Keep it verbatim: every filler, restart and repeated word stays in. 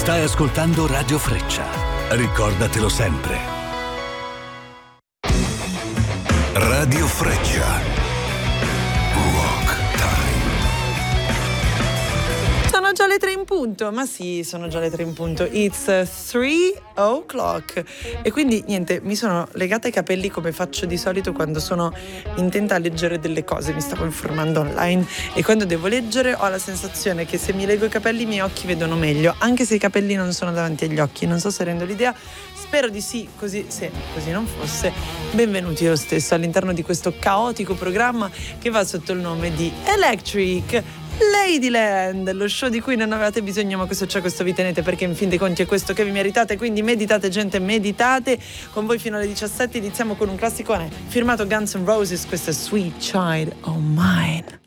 Stai ascoltando Radio Freccia. Ricordatelo sempre. Radio Freccia. Sono già le tre in punto, ma sì, sono già le tre in punto. It's three o'clock. E quindi niente, mi sono legata ai capelli come faccio di solito quando sono intenta a leggere delle cose. Mi stavo informando online e quando devo leggere ho la sensazione che se mi leggo i capelli i miei occhi vedono meglio, anche se i capelli non sono davanti agli occhi. Non so se rendo l'idea, spero di sì, così se così non fosse, benvenuti lo stesso all'interno di questo caotico programma che va sotto il nome di Electric Ladyland, lo show di cui non avevate bisogno, ma questo c'è, questo vi tenete, perché in fin dei conti è questo che vi meritate, quindi meditate gente, meditate. Con voi fino alle diciassette iniziamo con un classicone firmato Guns N' Roses, questo è Sweet Child O' Mine.